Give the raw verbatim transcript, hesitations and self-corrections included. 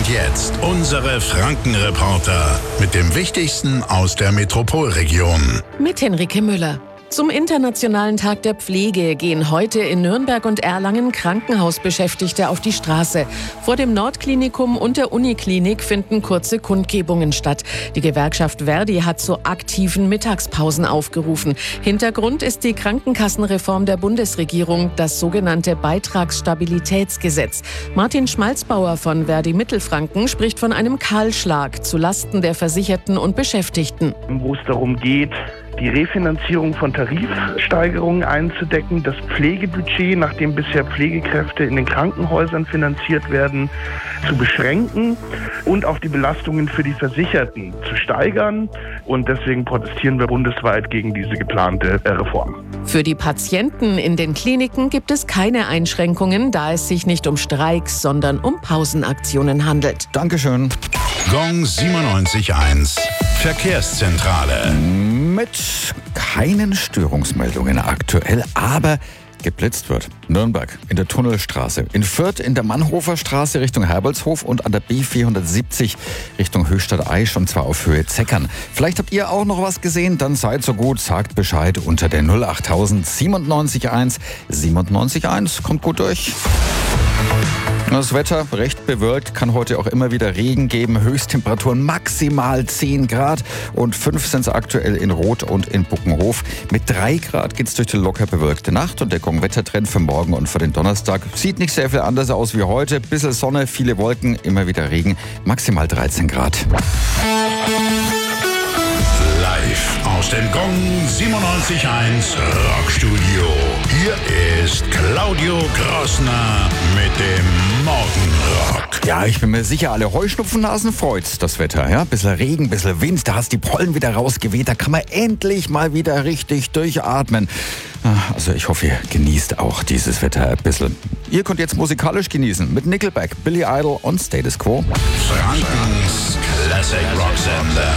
jetzt unsere Frankenreporter mit dem Wichtigsten aus der Metropolregion. Mit Henrike Müller. Zum Internationalen Tag der Pflege gehen heute in Nürnberg und Erlangen Krankenhausbeschäftigte auf die Straße. Vor dem Nordklinikum und der Uniklinik finden kurze Kundgebungen statt. Die Gewerkschaft Verdi hat zu aktiven Mittagspausen aufgerufen. Hintergrund ist die Krankenkassenreform der Bundesregierung, das sogenannte Beitragsstabilitätsgesetz. Martin Schmalzbauer von Verdi Mittelfranken spricht von einem Kahlschlag zulasten der Versicherten und Beschäftigten. Wo es darum geht, die Refinanzierung von Tarifsteigerungen einzudecken, das Pflegebudget, nachdem bisher Pflegekräfte in den Krankenhäusern finanziert werden, zu beschränken und auch die Belastungen für die Versicherten zu steigern. Und deswegen protestieren wir bundesweit gegen diese geplante Reform. Für die Patienten in den Kliniken gibt es keine Einschränkungen, da es sich nicht um Streiks, sondern um Pausenaktionen handelt. Dankeschön. Gong siebenundneunzig Komma eins Verkehrszentrale. Mit keinen Störungsmeldungen aktuell, aber geblitzt wird. Nürnberg in der Tunnelstraße, in Fürth in der Mannhofer Straße Richtung Herbolzhof und an der B vierhundertsiebzig Richtung Höchstadt-Aisch, und zwar auf Höhe Zeckern. Vielleicht habt ihr auch noch was gesehen, dann seid so gut, sagt Bescheid unter der null acht null siebenundneunzig Komma eins siebenundneunzig Komma eins. Kommt gut durch. Das Wetter recht bewölkt, kann heute auch immer wieder Regen geben. Höchsttemperaturen maximal zehn Grad und fünf sind es aktuell in Roth und in Buckenhof. Mit drei Grad geht es durch die locker bewölkte Nacht, und der Gong-Wettertrend für morgen und für den Donnerstag sieht nicht sehr viel anders aus wie heute. Bisschen Sonne, viele Wolken, immer wieder Regen, maximal dreizehn Grad. Live aus dem Gong siebenundneunzig Komma eins Rockstudio. Hier ist Claudio Grossner mit dem Morgenrock. Ja, ich bin mir sicher, alle Heuschnupfennasen freut's, das Wetter. Ja? Bisschen Regen, bisschen Wind, da hast die Pollen wieder rausgeweht. Da kann man endlich mal wieder richtig durchatmen. Also ich hoffe, ihr genießt auch dieses Wetter ein bisschen. Ihr könnt jetzt musikalisch genießen mit Nickelback, Billy Idol und Status Quo. Frankens Classic Rock Sender.